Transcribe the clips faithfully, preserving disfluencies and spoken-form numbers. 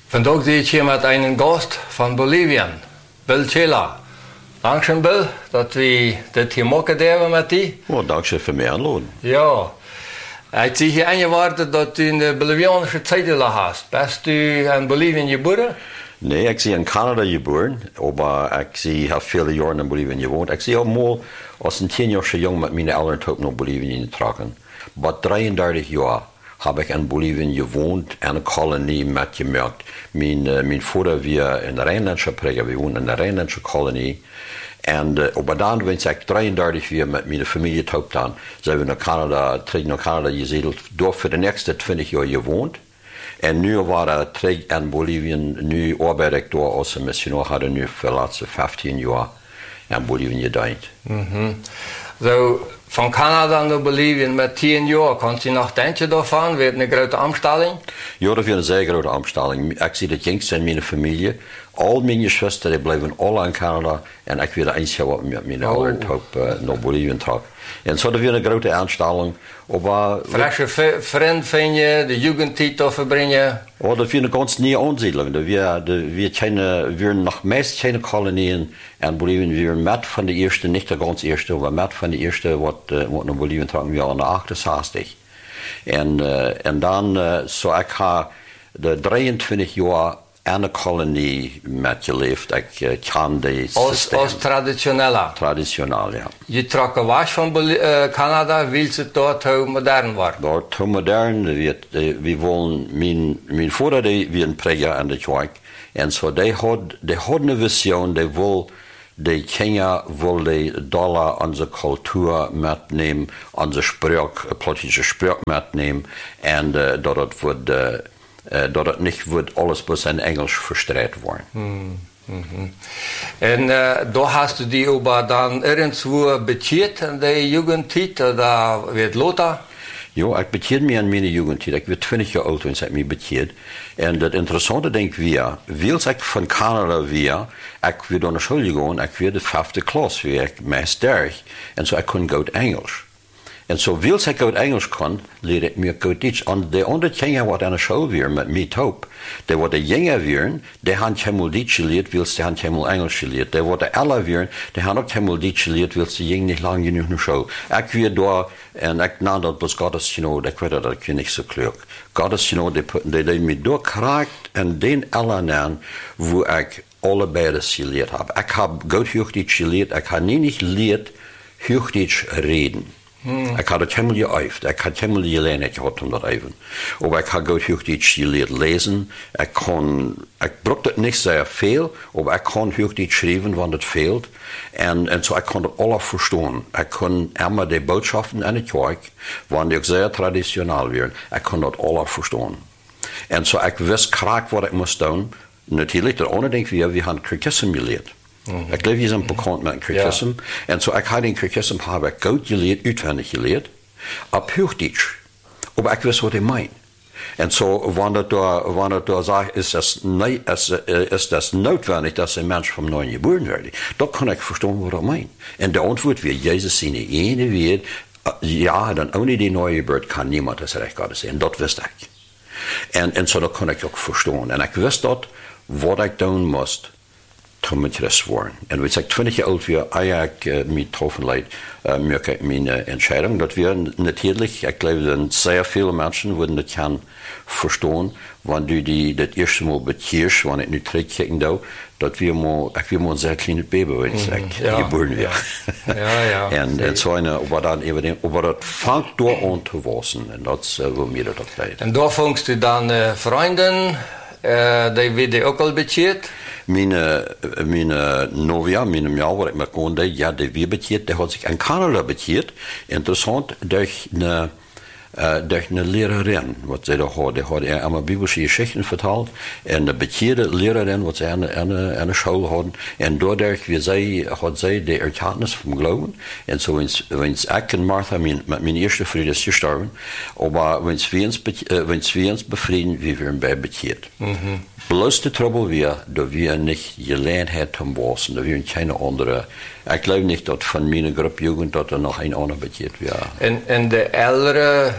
Vandaag zit ik hier met een gast van Bolivien, Bill Chela. Dankzij Bill dat we dit hier maken hebben met die. Oh, dankzij voor mij aanloden. Ja. Ik zie hier aangewaard dat u in de Bolivianische tijden hast. Bist u in Bolivien geboren? Nee, ik zie in Canada geboren, maar ik zie heb vele jaren in Bolivien gewoond. Ik zie al mal als een tienjarige jong met mijn ouders ook naar Bolivien getrokken. Maar drieëndertig jaar heb ik in Bolivien gewoond en een kolonie metgemerkt. Mijn, uh, mijn vader was in de Rijnlandse präger, we woonden in de Rijnlandse kolonie. En uh, op dan, toen ik drieëndertig jaar met mijn familie thuis dan, zijn we naar Canada, terug naar Canada gezedeld, door voor de nächste twintig jaar gewoond. En nu waren we terug in Bolivien, nu arbeid ik door als missionair, hadden nu voor de laatste vijftien jaar in Bolivien gedaan. Mm-hmm. So, van Canada naar Bolivien met tien jaar, kan je nog denken daarvan? Werd een grote omstelling? Ja, dat was een zeer grote omstelling. Ik zie het jongste in mijn familie. Al mijn zusters blijven alle in Canada en ik weer de enige wat met mijn oh. ouders uh, naar Bolivien trok. En zo dat weer een grote omstelling. Frisse vriend vind je, de jugendtijd te verbrengen? Oh, dat was een ganz nieuwe aansiedling. We waren nog meest geen kolonieën in Bolivien. We waren met van de eerste, niet de ganz eerste, maar met van de eerste wat, uh, wat naar Bolivien trokken we in de achtenzestig. En, uh, en dan, uh, zo ik ga de drieëntwintig jaar en een kolonie metgeleefd. Ik uh, kan die Als, als traditionele? Traditioneel, ja. Je trok was van Bol- uh, Canada, wil ze daar te modern worden? Daar te modern. We, we willen, mijn, mijn vader die was een präger in de kerk. En zo, die had, die had een visie, die wil, die Kenia wil die dollar onze cultuur metnemen, onze spraak, politische spraak metnemen. En uh, dat het wordt... Uh, Uh, dat het niet wordt alles bloß in Engels verstrijd worden. Mm, mm-hmm. En uh, daar hast du die aber dan irgendwo bekeerd in de jugendtijd, da werd Lothar? Ja, ik bekeerd me in mijn jugendtijd. Ik werd twintig jaar oud toen ik me bekeerd. En het interessante denk ik weer, wils ik van Canada weer, ik weer naar school gegaan, ik weer de vijfde klas, weer ik meest derg. En zo ik kon goed Engels. En zo wil ik goed Engels kon, leerde ik meer goed Duits. En de andere kinderen wat aan de school weer met mij top, die wat de jongen weer, die hebben helemaal Duits geleerd, wil ze hebben helemaal Engels geleerd. Die wat de alle weer, die hebben ook helemaal Duits geleerd, wil ze jong niet lang genoeg naar school. Ik weer door, en ik nam dat was Gottes, you know, ik weet dat ik niet zo kleuk. Gottes, you know, die die mij doorkraakt en den alle aan, wo ik allebei dat geleerd heb. Ik heb goed Hochdeutsch geleerd, ik heb niet geleerd Hochdeutsch reden. Hmm. Ik had het helemaal geëifd. Ik had helemaal geleerd gehad om dat even. Maar ik had goed Hochdeutsch geleerd lezen. Ik kon, ik brukte het niet zeer veel, maar ik kon Hochdeutsch schrijven, want het veelt. En, en zo, ik kon het alle verstaan. Ik kon immer die boodschappen in de kerk, want die ook zeer traditioneel waren. Ik kon dat alle verstaan. En zo, ik wist graag wat ik moest doen. Natuurlijk, de andere ding weer, we hebben Kirkisme geleerd. Mm-hmm. Ik leef hier een bekend met Kirkisme. Ja. En zo, ik had in Kirkisme heb ik goed geleerd, uitwendig geleerd, op Hochdeutsch. Maar ik wist wat hij meint. En zo, wanneer er, wanneer er zegt, is dat, nee, is, is dat noodwendig dat een mens van nieuw geboren wordt, dan kan ik verstaan wat hij meint. En de antwoord weer, Jezus zijn de ene weer, ja, dan only die nieuwe geboren kan niemand het recht gaan zijn. Dat wist ik. En, en zo, dat kon ik ook verstaan. En ik wist dat, wat ik doen moest, toen met rest worden. En als ik twintig jaar oud was, eigenlijk uh, mij getroffen leid, uh, merk mijn uh, entscheidung. Dat we natuurlijk, ik geloof dat zeer veel mensen worden het gaan verstaan, wanneer die dat eerste mal bekeerd, wanneer ik nu terugkijken doe, dat we maar, ik weer maar een zeer kleine baby was, mm, ik ja, geboren ja. werd. Ja, ja. en, en zo, maar dan even, maar dat vangt door aan te wassen, en dat is uh, wat mij dat leidt. En daar vangst u dan uh, vrienden, uh, die werden ook al bekeerd? Mijn, mijn novia, mijn mejuffrouw, waar ik me kon deed, ja, die weer bekeerd, die had zich in Canada bekeerd. Interessant, door een, uh, door een lerarin, wat zij daar had. Die had er allemaal biblische geschichten verteld. En de bekeerde lerarin, wat zij aan de, aan de, aan de school hadden. En doordat zij, had zij de erkennis van geloven. En zo, wens ik en Martha, mijn, met mijn eerste vriend is gestorven. Maar wens we ons, uh, wens we ons bevrienden, wie we bij bekeerd. Mm-hmm. Bloß de trouble weer, dat we niet geleerd hebben om wassen, dat we geen andere. Ik geloof niet dat van mijn groep jugend dat er nog een ander bekeerd was. En, en de oudere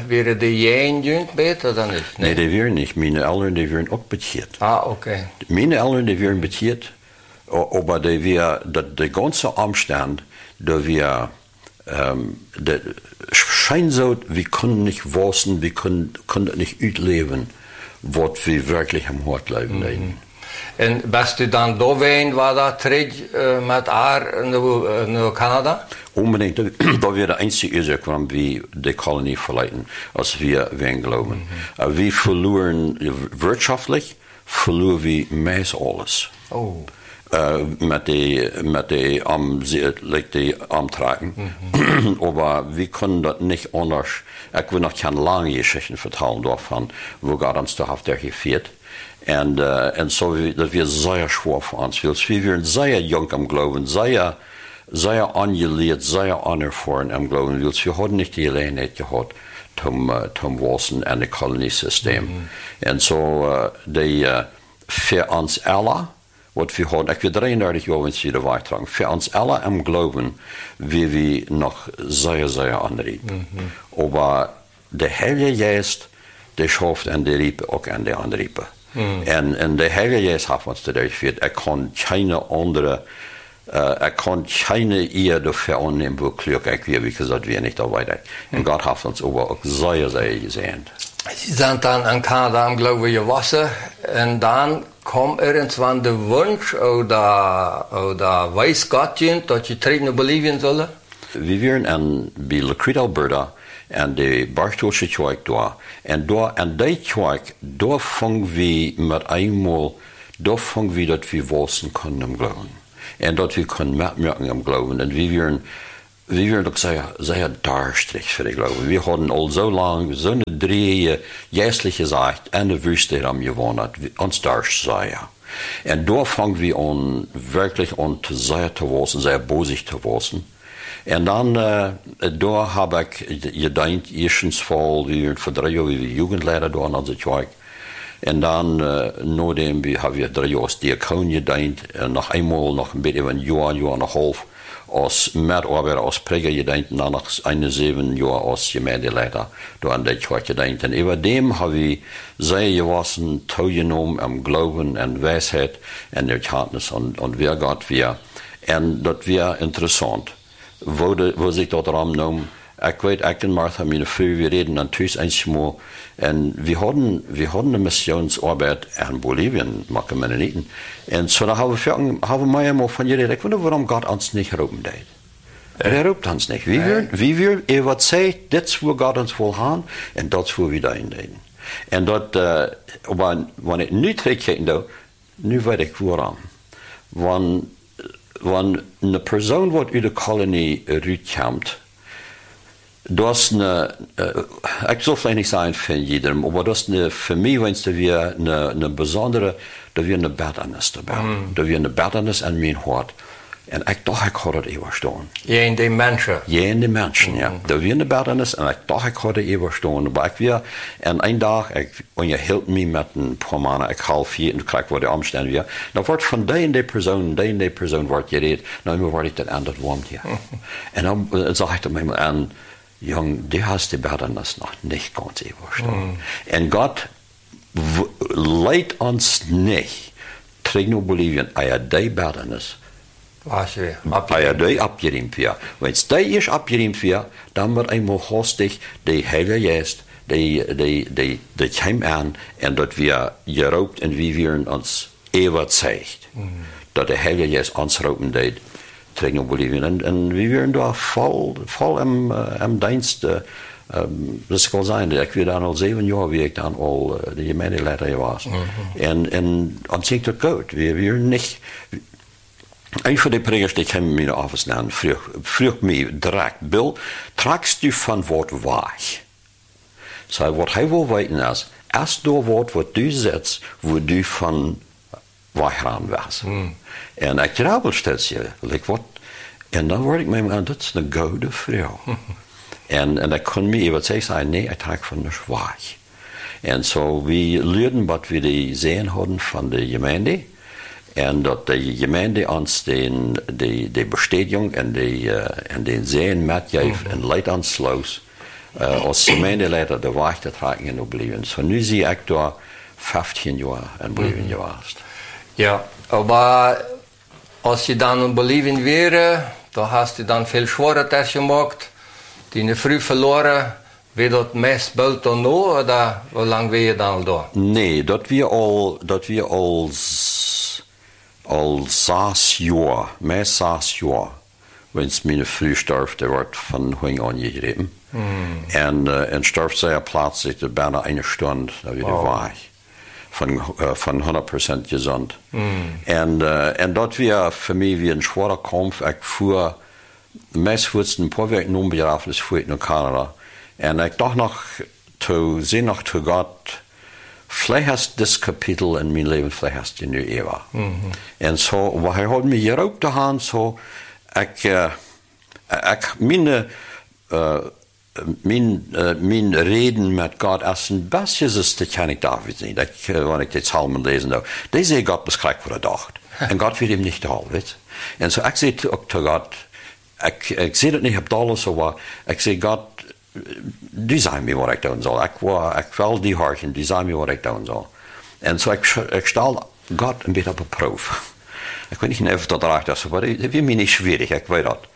wäre die jeden Jünd bet oder nicht? Nee, die wären nicht. Meine Eltern, die wären auch beziert. Ah, okay. Meine Eltern, die wären beziert, aber die wir, der ganze Umstand, da wir, ähm, der scheint so, wir können nicht wissen, wir können, können nicht ausleben, was wir wirklich am Hort leben. Mhm. Und bist du dann da gewesen, war da terug uh, met haar naar, naar Kanada? Unbedingt, da wäre der einzige Ursache, warum wir die Kolonie verlassen, als wir wen glauben. Mhm. Wir verloren wirtschaftlich, verloren wir meist alles. Oh. Uh, met die, met die, um, like die Amtragen. Mhm. Aber wir können das nicht anders. Ich will noch keine lange Geschichten vertellen davon, wo Gott uns da hat geführt. Und, uh, und so, das wird sehr schwer für uns. Wir werden sehr jung am Glauben, sehr, sehr angelehrt, sehr anerfahren am Glauben. Wir haben nicht die Gelegenheit gehabt, zum, uh, zum Wissen in das Koloniesystem. Mhm. Und so, uh, die, uh, für uns alle, was wir haben, ich will dreiunddreißig Jahre wieder weitertragen, für uns alle am Glauben, wie wir noch sehr, sehr anreden. Mhm. Aber der Heilige Geist, der schafft an der Riepe auch an der anderen Riepe. Mhm. Und, und der Heilige Geist hat uns dadurch geführt. Er kann keine andere, uh, er kann keine Ehe dafür annehmen, wo glücklich wir, wie gesagt, wir nicht dabei sind. Mhm. Und Gott hat uns aber auch sehr, sehr gesehen. Sie sind dann in Kanada am Glauben gewachsen und dann kam irgendwann der Wunsch oder, oder weiß Gott, dass Sie zurück nach Bolivien sollen? Wir waren in bei Lacrete, Alberta, und die Bartholsche Kirche da. Und da, in der Kirche, da fangen wir mit einmal, da fangen wir, dass wir wissen können im Glauben. Und dass wir können mitmerken im Glauben. Und wir waren, wir waren doch sehr, sehr durstig für den Glauben. Wir hatten all so lange, so eine drei jährliche Zeit in der Wüste haben gewohnt, uns durst sehr. Und da fangen wir an, wirklich an, sehr zu wissen, sehr bosig zu wissen. Und dann, äh, da habe ich gedacht, erstens Fall, wir für drei Jahre wie Jugendleiter da an der Kirche. Und dann, äh, nachdem wir, haben wir drei Jahre als Diakon gedacht, äh, noch einmal, noch ein bisschen ein Jahr, ein Jahr und ein halb, als Mitarbeiter, als Präger gedacht, und dann noch eine sieben Jahre als Gemeindeleiter da an der Kirche gedacht. Und über dem habe ich sehr gewassen, teilgenommen am Glauben und Weisheit und Erkenntnis und, und wer Gott wir. Und das wäre interessant. Wo, de, wo sich dort Raum nahm, ich weiß, ich und Martha, meine Frau, wir reden dann tüß einmal, und wir hatten, wir hatten eine Missionsarbeit in Bolivien, machen wir nicht. Und so da haben wir, haben wir einmal von ihr gedacht, warum Gott uns nicht rufen lässt. Er ruft uns nicht. Wie wir, wie wir, er wird sagen, das wo Gott uns will haben, und das wo wir da hinlegen. Und dort, äh, aber wenn ich nicht zurückkehre, nu weiß ich woran. Wenn, wenn eine Person, die aus der Kolonie rauskommt, das ist eine, äh, ich soll vielleicht nicht sagen für jedem, aber das ist eine, für mich, wenn es wir eine, eine besondere, da wir eine Bitternis dabei, mm. da wir eine Bitternis an mein Hort. Und ich dachte, ich hatte das überstehen. Je in den Menschen? Je in den Menschen, mm. ja. Da wir eine Bitternis, und ich dachte, ich hatte das überstehen. Aber ich wir, und ein Tag, ich, und ihr hielt mich mit ein paar Mann, ich half hier, und krieg, wo die Umstände wir, da wird von der in der Person, der in der Person wird geredet, dann wird ich das ändert, warm hier. Und dann sage ich mir mal an, Jung, du hast die Bitternis noch nicht ganz überstanden. Mm. Und Gott leitet uns nicht, trägt nur Bolivien, eier die Bitternis, eier die abgerimmt wird. Wenn es die ist abgerimmt wird, dann wird einmal hastig die Heilige Geist, die, die, die, die kommt an, und dort wir geraubt und wie wir uns überzeugt, mm. dass der Heilige Geist uns rauben wird. Tegen Bolivien. En, en we waren daar vol, vol am, uh, am Dienst. Uh, um, dat is wel zijn. Ik was dan al zeven jaar, wie ik dan al uh, de gemeenteleider was. Mm-hmm. En, en ons ging het goed. We waren niet. Een van de pregers die ik hem in mijn office nam, vroeg, vroeg mij direct, Bill, tragst du van wat weg? So, wat hij wil weten is, als door wat wat du zet, wo du van weggaan was. Mm. En ik trouwel steeds je, like wat. En dan word ik mij aan, dat is een goede vrouw. en, en dan kon mij wat zeggen, nee, ik trek van de weg. En zo, we leerden wat we die zien hadden van de gemeente. En dat de gemeente ons de, de, de bestätigung en de, uh, en de zeen metgeeft en leidt ons los. äh, als Gemeindeleiter, da war ich da tragen in Bolivien. So, nu sehe ich da fünfzehn Jahre in Bolivien gewesen. Ja, aber als je dann in Bolivien wäre, da hast du dann viel schwerer Test gemacht, die früh verloren. Wie dat meest buiten nog, oder hoe lang ben je dan daar? Nee, dat wir al, dat wir als, als zes jaar, meest zes jaar, wens mijn vrouw sterft, der wordt van Hung angegriffen. Mm. En, uh, en sterft zij plötzlich bijna eine Stunde, da wieder wow. war ich. Von, uh, von hundert Prozent gesund. Mm. En, uh, en dat wir für mich wie ein schwerer Kampf, ich fuhr, meest voetst een paar weken onbegrafenis voer ik naar Kanada. En ik dacht nog, te zien nog te God, vielleicht hast das Kapitel in mijn leven, vielleicht hast je nu Eva. Mm-hmm. En zo, so, hij had me hier ook te gaan, zo, ik, uh, ik, mijn, uh, mijn, uh, mijn reden met God als een beetje is, dat kan ik David zien. Ik, uh, wanneer ik die psalmen lezen doe, die zei God beschrijft wat hij dacht. En God wil hem niet al, weet. En zo, so, ik zei ook te God, ik, ik zie het niet op alles, zo, maar ik zei God, die zei me wat ik doen zal. Ik, wou, ik wil die harten, die zei me wat ik doen zal. En zo, ik, ik stel God een beetje op een proef. Ik weet niet of dat erachter is, maar dat is niet schwierig, ik weet dat.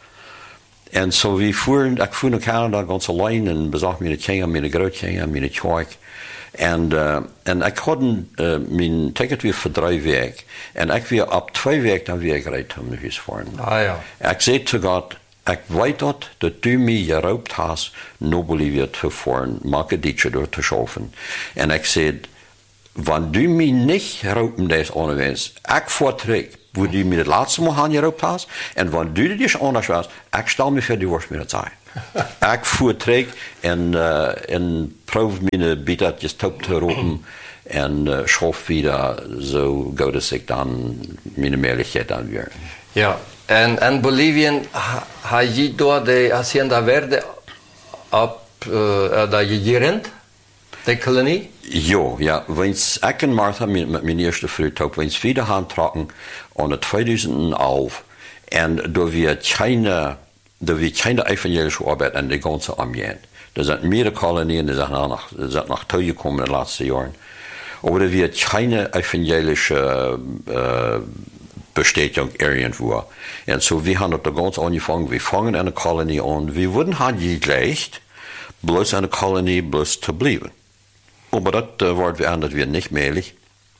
En zo, we voeren, ik voer naar Canada ganz alleen en bezocht mijn kinderen, mijn grootkinderen, mijn kerk. En, uh, en ik had uh, mijn ticket weer voor drie weken. En ik weer op twee weken dan weer gereed om naar huis voeren. Ah, ja. Ik zei te God, ik weet dat, dat u mij geroopt hast, naar Bolivia te voeren, Macadiche door te schaffen. En ik zei, wanneer u mij niet geroopt deze onderwijs, ik voortrek, wo du mir das letzte Mal angeraubt hast, und wenn du dich anders warst, ich stelle mich für die Wurst mir Zeit. Ich vortrag und, uh, und probe meine Bitte, das Taub zu roten, und uh, schaffe wieder, so gut dass ich dann meine Möglichkeit dann wieder. Ja, und in Bolivien, hat je dort die Hacienda Verde ab, uh, da gegerennt? Die Kolonie? Ja, ja. Wens ik en Martha met, met mijn eerste vrouw ook, wens wieder aantrokken aan tweeduizendelf en door we keine, door we keine evangelische arbeid in de ganze ambiënt. Er zijn meerdere kolonien, die zijn nog, zijn nog toegekomen in de laatste jaren. Aber er wird keine evangelische äh, Bestätigung irgendwo. Und so, wir haben da ganz angefangen, wir fangen eine Kolonie an, wir wurden halt gleich, bloß eine Kolonie bloß zu bleiben. Aber das äh, Wort verändert wir nicht möglich.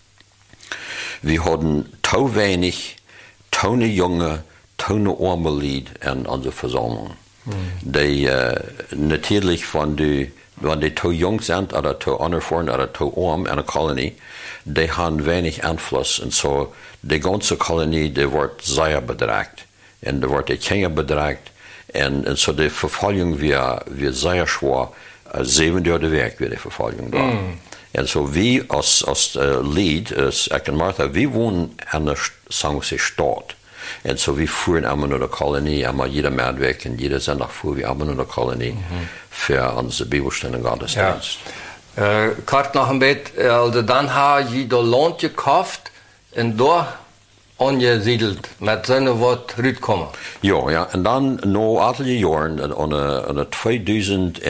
Wir hatten zu wenig, zu junge, zu arme Leute in unserer Versammlung. Mhm. Die äh, natürlich, wenn die, wenn die zu jung sind oder zu unerfahren oder zu arm in einer Kolonie, die haben wenig Einfluss. Und so, die ganze Kolonie, die wird sehr bedrängt. Und da wird die Kinder bedrängt. Und, und so, die Verfolgung wird, wird sehr schwer. Zeven Jahre weg wird die Verfolgung da. Mm. Und so, wir als, als uh, Lied, als ich und Martha, wir wohnen in der Stadt. Und so, wir fuhren immer nur der Kolonie, immer jeder März weg und jeder Sonntag fuhren wir immer nur der Kolonie mm-hmm. für unsere Bibelstunde und Gottesdienst. Ja. Uh, kort noch ein bisschen, also dann haben wir das Land gekauft und da angesiedelt, mit so einem Wort rüberkommen. Ja, ja, und dann nach etlichen Jahren, an, an zweitausend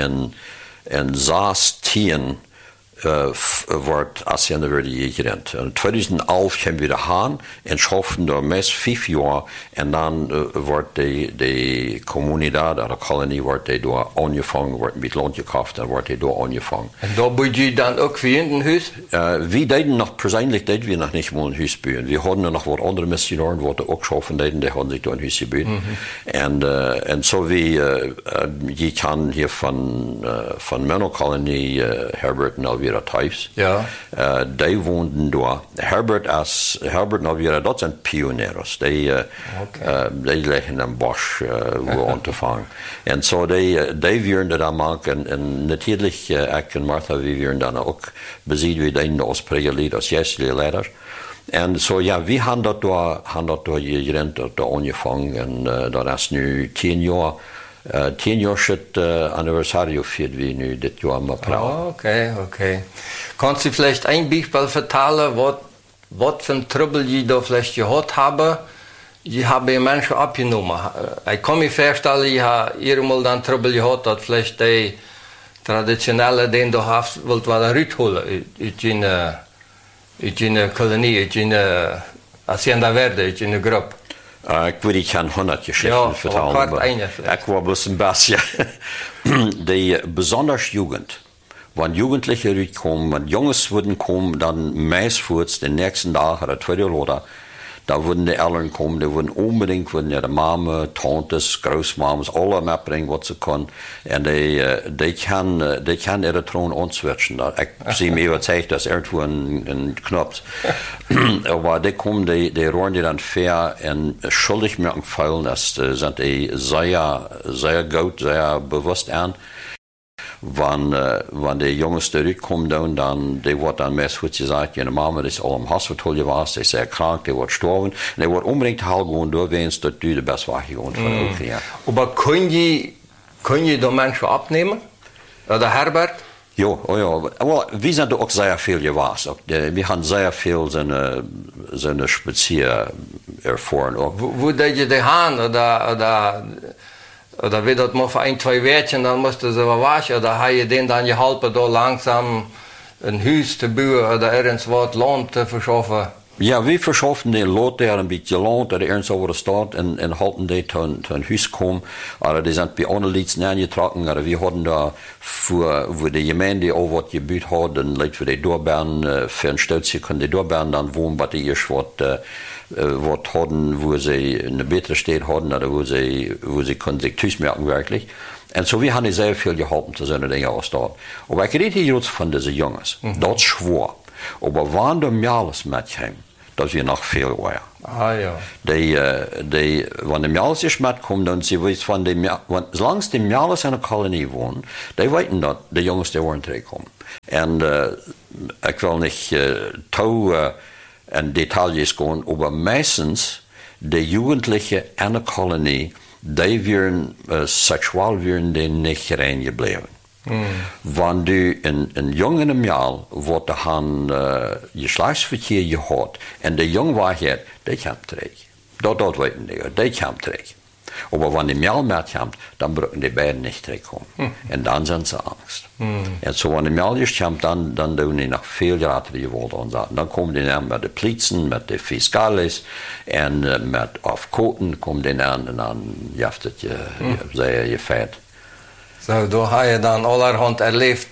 en zestien uh, wordt Hacienda Verde gegrond. In tweeduizendelf gaan we weer gaan en schaffen daar meest vijf jaar en dan uh, wordt de, de comuniteit, de kolonie, wordt die door aangevangen, wordt met land gekauft en wordt die door aangevangen. En daar moet je dan ook weer in een huis? Uh, we deden nog, persoonlijk deden we nog niet mal een huis bouwen. We hadden nog wat andere missionaren, wat ook schaffen deden, die hadden zich door een huis gebouwd. Mm-hmm. En, uh, en zo we, uh, uh, je kan hier van, uh, van mijn kolonie, uh, Herbert en Elvira Thijs, ja. uh, die woonden daar. Herbert, als, Herbert en Elvira, dat zijn pioneers. Die, uh, okay. uh, die liggen in een bos, uh, wo aan te vangen. En zo, die, uh, die waren dat maken. En, en natuurlijk, uh, ik en Martha, we waren dan ook bezig, we deden als pregelied, als geestelijke leider. En zo, ja, we hebben dat door, hebben dat door gegrond, dat door aangevangen. En uh, dat is nu tien jaar. Uh, tien jaar is het uh, anniversario viert we nu dit jaar met praten. Oh, okay, okay. Kannst du vielleicht ein Beispiel vertellen, was, was für ein Trouble je da vielleicht gehabt haben? Je haben Menschen abgenommen. Ich kann mir vorstellen, ich habe irgendwann dann Trouble gehabt, dass vielleicht die traditionelle, den du hast, wollt wir da rütholen, in eine Kolonie, in eine Hacienda Verde, in eine Gruppe. Uh, ik weet, ik kan honderd geschichten ja, vertellen, maar ik was bloß ein bisschen. Die besonders Jugend, wenn Jugendliche rüberkommen, wenn Jungs würden kommen, dann meistens den nächsten Tag oder zwei oder da würden die Eltern kommen, die würden unbedingt würden ihre Mama, Tantes, Großmamas, alle mitbringen, was sie können. Und die, die kann, die kann ihre Thron answitchen. Ich sehe mir überzeugt, dass irgendwo ein, ein Knopf. Aber die kommen, die, die rohren die dann fair und schuldig mir gefallen, dass sind die sehr, sehr gut, sehr bewusst an. Wenn, äh, wenn die Jungs zurückkommen, dann, dann die wird dann meist gut gesagt, ihre Mama ist auch im Hospital gewesen, die ist sehr krank, die wird sterben. Und die wird unbedingt heilgehen, durch wenn es dort die beste Wahrheit von mm. Ukraine. Aber können die, können die da Menschen abnehmen? Oder Herbert? Ja, oh ja. Aber wir sind auch sehr viel gewesen. Wir haben sehr viel seine, seine Spazier erfahren. Wo, wo die die haben, oder, oder Oder wie das mal für ein, zwei Wärtchen, dann musste sie waschen, oder habe ich den dann geholfen, da langsam ein Haus zu bauen oder irgendwas Land zu verschaffen? Ja, wir verschaffen den Lot der ein bisschen Land oder irgendwas over der Stadt und, und halten die zu ein Haus kommen. Oder die sind bei anderen Leuten angetragen, oder wir hatten da, für, wo die Gemeinde auch was gebaut hat, und Leute für die Dorfbahn, für ein Stötzchen können die Dorfbahn dann wohnen, was die erst was, was hatten, wo sie eine bessere Stadt hatten, oder wo sie, wo sie können sich Tüß merken wirklich. Und so, wir haben sehr viel geholfen zu solchen Dingen aus dort. Aber ich rede jetzt von diesen Jungs. Mhm. Das ist schwer. Aber wenn du mir alles mitkommst, dass wir noch viel waren. Ah, ja. Die, die, wenn die Mjales nicht mitkommen, dann sie wissen, von den, wenn, solange die Mjales in einer Kolonie wohnen, die wissen, dass die Jungs, die wollen zurückkommen. Und äh, ich will nicht äh, zu äh, in Details gehen, aber meistens die Jugendlichen in einer Kolonie, die werden, äh, sexuell werden die nicht reingeblieben. Mm. Wenn du in, in jungen Jahr, wo du han uh, Geschlechtsverkehr gehabt und der Jung war hier, der kommt zurück. Dort, dort weiten die, der kommt zurück. Aber wenn die Jahr mehr kommt, dann brauchen die beiden nicht zurückkommen. Mm. Und dann sind sie Angst. Mm. Und so, wenn die Jahr nicht kommt, dann, dann tun die noch viel Grad die Worte und sagen. Dann kommen die dann mit den Plitzen, mit den Fiskalis und uh, mit Aufkoten kommen die dann und dann jaftet je, mm. sehr gefällt. So, da habe ich dann allerhand erlebt.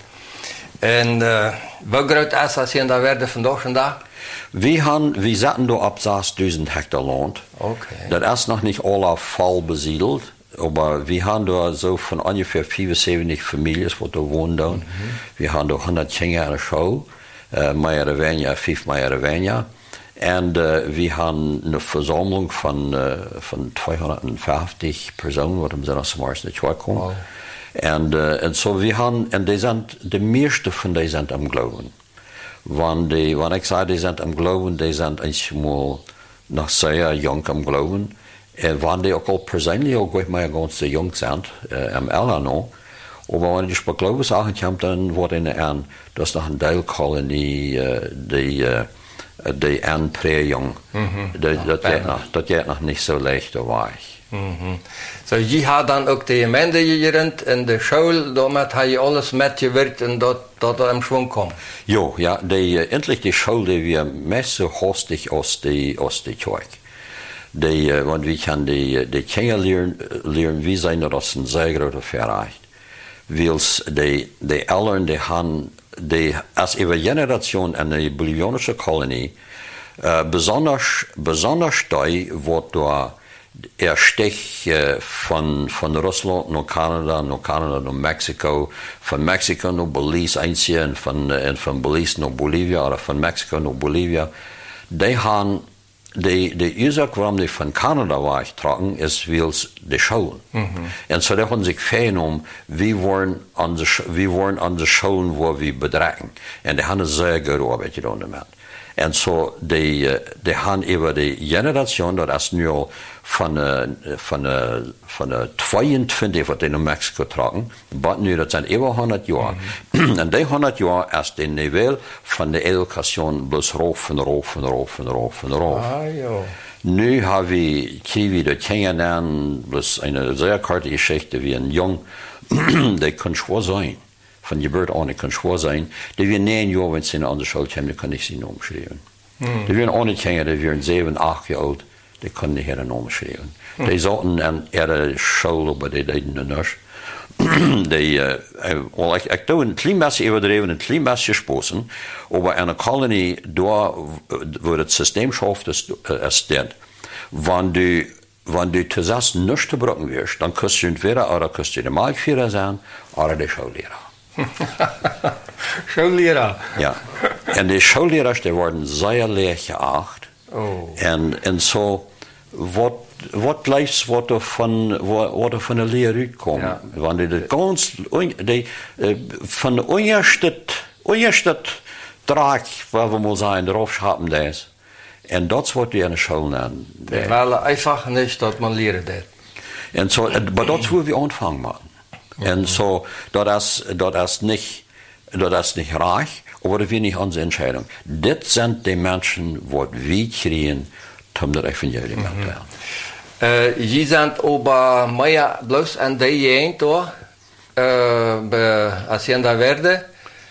Und äh, wie groß ist das hier in der Werde von Deutschland? Wir, haben, wir saßen da ab sechstausend Hektar Land. Okay. Das ist noch nicht alle voll besiedelt, aber wir haben da so von ungefähr fünfundsiebzig Familien, die da wohnen. Mhm. Wir haben da hundert Kinder in der Show, äh, mehr oder weniger, fünf mehr oder weniger. Und äh, wir haben eine Versammlung von, äh, von zweihundertfünfzig Personen, die im Sinne des Mars nicht kommen. Wow. Und, uh, und so wir haben, und die sind, die meisten von denen sind am Glauben. Wenn, die, wenn ich sage, die sind am Glauben, die sind einmal noch sehr jung am Glauben. Und wenn die auch persönlich auch mal ganz jung sind, äh, am Ella noch. Aber wenn ich bei Glauben sagen kann, dann wird ihnen an, dass noch ein Teil Kolonie, äh, die, äh, die an prä-jung. Mhm. Das, das, geht noch, das geht noch nicht so leicht, da war ich. Mhm. So, je hat dann auch die Gemeinde gelernt in der Schule, damit habe ich alles mitgewirkt und dort, dort im Schwung kommen. Jo, ja, die, endlich die Schule, die wir meist so hostig aus der aus der Kirche. Die, und wir können die, die Kinder lernen, lernen, wie sein, das ist ein sehr großer Verrecht. Weil die, die Eltern, die haben, die, als über Generation in der bolivianischen Kolonie, äh, besonders, besonders die, wo da er stich äh, von, von Russland nach Kanada, nach Kanada nach Mexiko, von Mexiko nach Belize einziehen, von, äh, von Belize nach Bolivia oder von Mexiko nach Bolivia. Die haben, die, die Ursache, warum die von Kanada wegtragen, ist, weil es die Schulen. Mhm. Und so, die haben sich vernommen, wir wollen an die, wir wollen an die Schulen, wo wir bedrängen. Und die haben eine sehr gute Arbeit getan damit. Und so, die, die haben über die Generation, das ist nur von, von, von zweiundzwanzig, was die in Mexiko tragen, aber nu, das sind über hundert Jahre. Mhm. Und die hundert Jahre ist das Niveau von der Education bloß rauf und rauf und rauf und rauf und rauf. Ah, ja. Nu haben wir, kriegen wir die kennenlernen, bloß eine sehr kurze Geschichte wie ein Jung, der kann schwer sein. von Geburt an kann schwer sein, die wir neun Jahre, wenn sie in eine andere Schule kommen, die können nicht sie Namen schreiben. Mm. Die werden ohne Kinder, die werden sieben, acht Jahre alt, die können nicht ihre Namen schreiben. Mm. Die sollten an ihre Schule, aber die deuten nicht. Die, uh, well, ik, ik doe een klein beetje overdreven, een klein beetje gesproken, over een kolonie door waar het systeem schaft is, is dit. Wanneer du, wanneer du zusammen nicht gebrochen wirst, dann kannst du entweder oder kannst du der Malführer sein oder der Schullehrer. Schullehrer? Ja. Und die Schullehrer, die werden sehr leer geacht. Oh. Und, und so, wat Wat blijft wat er van, wat er van de leer uitkomt. Ja. Want die ganz, die, van de eerste, eerste draak, waar we mal zijn, erop schappen das. En dat is wat we in de school nemen. Die willen einfach nicht, dat man leren dat. En zo, maar dat is waar we aanvangen maken. En zo, dat is, dat is niet, dat is niet reich, aber dat is niet onze Entscheidung. Dit zijn die mensen wat we krijgen, om dat evangelium te doen. Uh, je zijn over mij bloos aan de jeen toch, als je daar werden,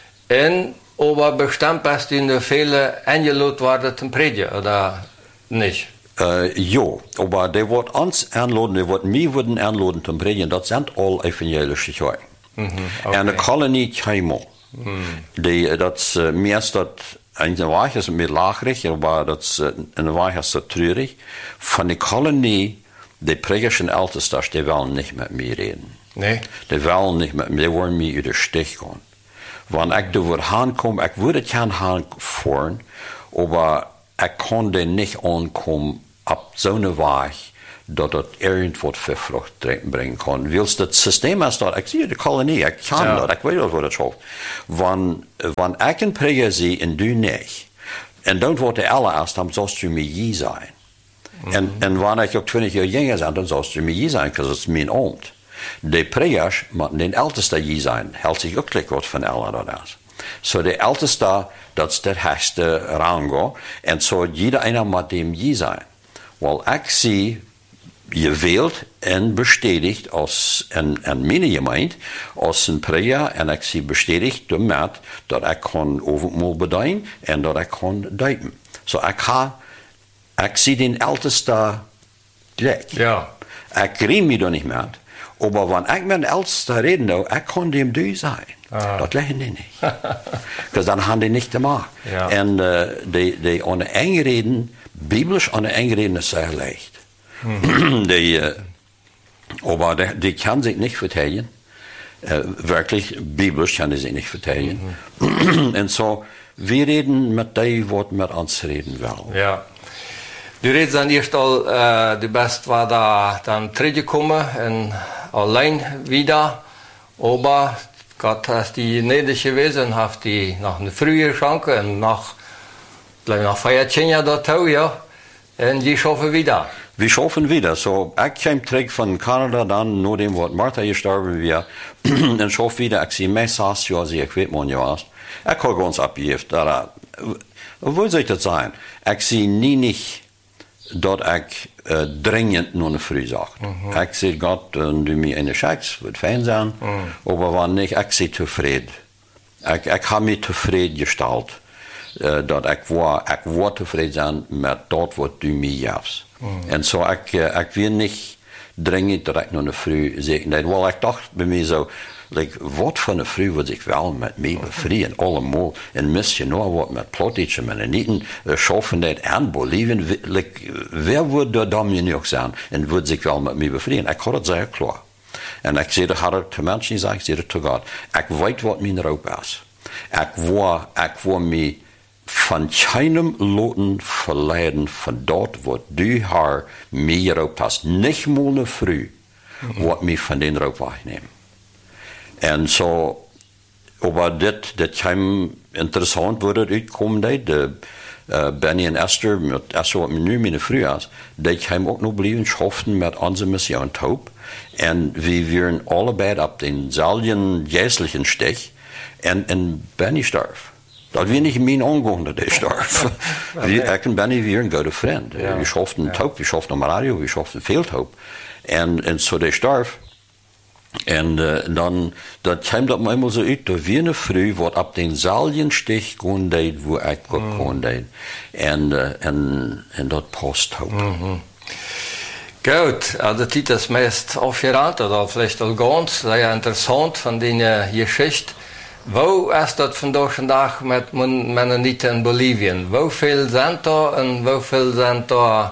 en over bestemd best in vele aangeloot worden te predigen, of niet? Uh, ja, aber die wordt ons aanloden, die wordt mij worden aanloden te predigen, dat zijn al evangelische gehoor. Mm-hmm, okay. En de kolonie Keimo, mm. dat is uh, meest dat. In de Waag is het meer lagerig, maar dat is, in de Waag is het treurig. Van de kolonie, de pregers en eltesters, die willen niet met mij reden. Nee. Die willen niet met mij, die willen mij uit de stich gaan. Wanneer ik er aankom, ik wil het gaan aanvoeren, maar ik kan er niet aankomen op zo'n Waag, dat het irgendwas voor vrucht brengen kan. Wilst het systeem is dat, ik zie de kolonie, ik kan ja. dat, ik weet wel wat het schoof. Wanneer ik een preger zie en du niet, en dan wordt de allereerst, dan zoals je me je zijn. Mm-hmm. En, en wanneer ik ook twintig jaar jonger ben, dan zoals je me je zijn, want het is mijn oud. De pregers moeten de oudste je zijn, houdt zich ook gelijk wat van alle dat is. So de oudste, dat is de hoogste rang, en zo so jeder einer moet dem je zijn. Wel, ik zie gewählt en bestätigt als een, een meine gemeente, als een preger, en ik zie bestätigt damit, dat ik kan overal beduiden en dat ik kan duiden. So ik ga, ik zie den älteste gelijk. Ja. Ik rede me daar niet met, maar wanneer ik met de älteste reden nou, ik kan dem du zijn. Ah. Dat leggen die niet. Dus dan gaan die niet te maken. Ja. En uh, die, die aan de eng reden, biblisch aan de eng reden is zeer leicht. Hmm. Die, uh, aber die, die kann sich nicht verteidigen. Uh, wirklich, biblisch kann die sich nicht verteidigen. Mm-hmm. Und so, wir reden mit dem, was mit uns reden will. Ja. Du redest dann erst al, uh, du bist war da dann teruggekommen und allein wieder, aber Gott hat die gnädig gewesen, hat die nach einer frühen Schanke und nach, nach vierzehn Jahren dort, ja, und die schaffen wieder. Wir schaffen wieder. So, ich kam zurück von Kanada dann, nachdem was Martha gestorben war, und schaff wieder, ich sehe mehr sechs Jahre, ich weiß man ja was. Ich habe ganz abgegeben. Wo soll das sein? Ich sehe nie nicht, dass ich äh, dringend nur eine Früh sage. Mhm. Ich sehe Gott, wenn du mir eine schickst, wird fein sein, mhm. aber wenn nicht, ich sehe zufrieden. Ich, ich habe mich zufrieden gestellt, äh, dass ich war, ich war zufrieden sein mit dort, was du mir gibst. Mm. En zo, ik, ik wil niet dringend dat ik nog een vrouw zeg. Nee, wel, ik dacht bij mij zo, like, wat voor een vrouw wil ik wel met mij bevrijen, allemaal. En misschien nog wat met plotjes, met niet schaffen dat aan Bolivien. Like, wer würde da mir nicht sein en würde sich wel met mij bevrijen? Ik had het zeer klaar. En ik zei, dat had ik te mensen gezegd, ik zei het te God. Ik weet wat mijn roep is. Ik wil, ik wil mij van keinem Loten verleiden von dort, wo du haar mir geraubt hast. Nicht mal eine Früh, mhm. wat mich von den Raub wegnehmen. Und so, aber das, das kam interessant, wo das uitkommen, de uh, Benny und Esther, mit Esther, wat mir nu meine Früh ist, die kam auch noch bleiben, schafften mit unserer Mission taub. Und wir waren alle beide ab den selben jährlichen Stich, und, und Benny starb. Dat wir nicht mein Angewohner, der starb. Wir, ich und Benny, wir ein guter Freund. Ja. Wir schafften ja. taub, wir schafften am Radio, wir schafften viel taub. Und, und so der starb. En uh, dan, dat kwam dat manchmal so uit, da wie eine Früh, wat ab den Salienstich gehen deed, wo ich gekommen deed. En, uh, en, en dat passt ook. Mhm. Gut, also das ist das meist aufgerannt, oder vielleicht auch ganz, sehr interessant von der Geschichte. Wo ist das von Tag mit Mennoniten in Bolivien? Wie viel sind da und wie viel sind da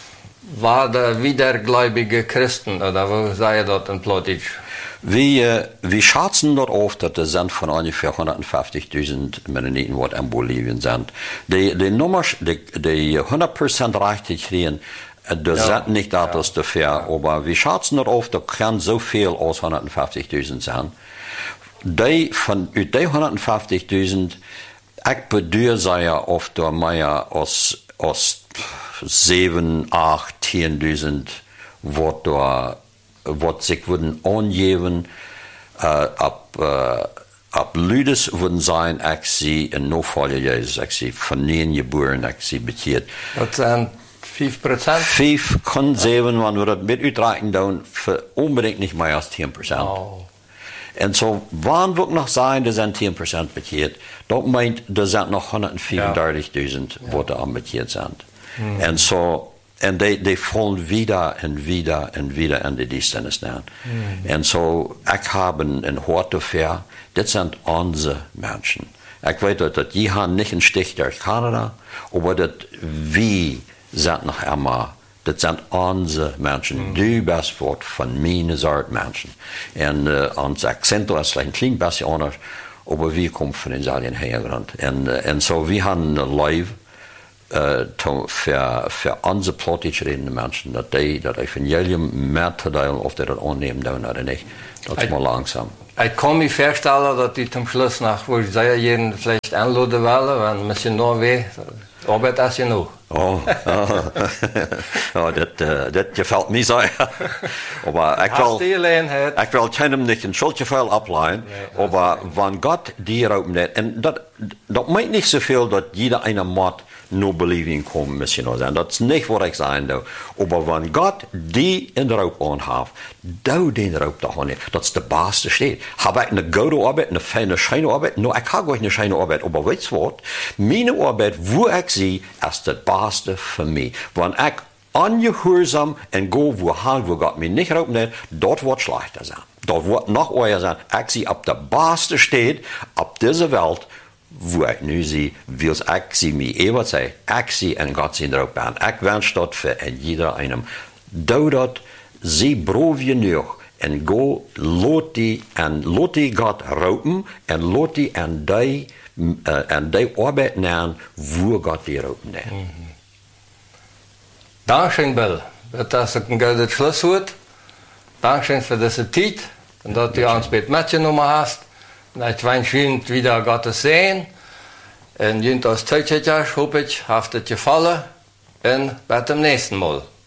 waren wiedergläubige Christen, oder wo sei das in Plattdeutsch? Wir, wir schätzen dort auf, dass es sind von ungefähr hundertfünfzigtausend Mennoniten, die in Bolivien sind. Die, die Nummer, die, die hundert Prozent Rechte kriegen, das ja, sind nicht das, ja. dafür, ja. aber wir schätzen dort auf, da kann so viel aus hundertfünfzigtausend sein. Die von die hundertfünfzigtausend, ich bedoel sei ja oft door mehr als, als sieben, acht, zehntausend, wat door, wat sich würden angeben, äh, ab, äh, ab Lüdes würden sein, ich sie in Notfall Jesus, ich sie von ihnen geboren, ich sie bekeert. Das sind fünf Prozent? fünf, kann sieben, man würde mit uitreichen, dann für unbedingt nicht mehr als zehn Prozent. Oh. En zo, wanneer we ook nog zijn, er zijn tien procent bekeerd. Dat meint, er zijn nog honderdvierendertigduizend ja. wat er aan bekeerd zijn. Mm. En zo, en die, die vallen wieder en wieder en wieder in de diensten staan. Mm. En zo, ik heb een hoort dafür, dit zijn onze mensen. Ik weet dat, dat die hebben niet een stich door Canada, maar dat wie zijn nog immer. Dat zijn onze mensen. Mm. Du bist wat van mijn soort mensen. En uh, ons accent is een klein beetje anders, maar we komen van een Italien hergrond. En, uh, en zo, we hebben een live uh, voor, voor onze Plattdeutsch redende mensen, dat die dat evangelium meer te delen, of die dat aannemen doen of niet. Dat is maar langzaam. Ich kann mir vorstellen, dass die zum Schluss nach, wo ich sehr jeden vielleicht einladen will, wenn man sich noch weh, Arbeit ist ja noch. Oh, oh. oh dat, uh, dat gefällt mir sehr. Aber ich will, ich will keinem nicht ein Schuldgefühl ableihen, nee, aber wenn Gott dir auch nicht, und das, das meint nicht so viel, dass jeder eine Mord nur Bolivien kommen müssen. Das ist nicht, was ich sagen will. Aber wenn Gott die in der Raub anhat, du den Raub da nicht, das ist der beste steht. Habe ich eine gute Arbeit, eine feine, scheine Arbeit? No, ich habe eine scheine Arbeit, aber weißt du was? Meine Arbeit, wo ich sie, ist das beste für mich. Wenn ich angehorsam und go wohin, wo Gott mich nicht raubt, dort wird schlechter sein. Dort wird noch euer sein. Ich sie ab der beste steht, ab dieser Welt, wo ich nu zie, wil ik zie mij eeuwig zeggen, ik zie en God zien erop aan. Ik wens dat voor ieder einem. Doe dat, zie brood je nu en go, laat die en laat die God roepen en laat die en die uh, en die arbeid nemen, wo God die roepen neemt. Mm-hmm. Dankeschön, Bill. Dat is een goed Schlusswoord. Dankeschön für diese Zeit und dass du uns mit mitgenommen hast. Ich wünsche Ihnen wieder Gottes Segen. Und Ihnen als Teilzeitjahr, hoffe ich, hat es gefallen. Und bis zum nächsten Mal.